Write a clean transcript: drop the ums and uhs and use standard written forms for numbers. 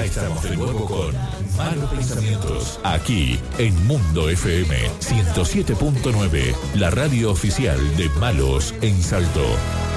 estamos de nuevo con Malos Pensamientos, aquí en Mundo FM 107.9, la radio oficial de Malos en Salto.